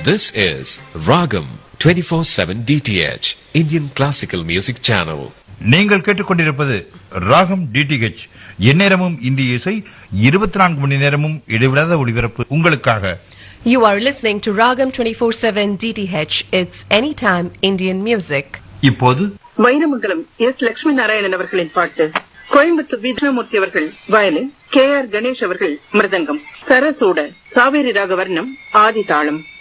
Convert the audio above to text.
This is Ragam 24/7 DTH Indian Classical Music Channel. நீங்கள் கேட்டுக்கொண்டிருப்பது ராகம் டிடிஹெச். எந்நேரமும் இந்திய இசை, 24 மணி நேரமும் இடைவிடாத ஒளிபரப்பு உங்களுக்காக. You are listening to Ragam 24/7 DTH. It's anytime Indian music. இப்போது வைரமங்கலம் எஸ். லட்சுமி நாராயணன் அவர்களின் பாட்டு, கோயம்புத்தூர் விஜயமூர்த்தி அவர்கள் வயலின், KR கணேஷ் அவர்கள் மிருதங்கம், சரசூட சாவேரி ராகவர்ணம், ஆதி தாளம்.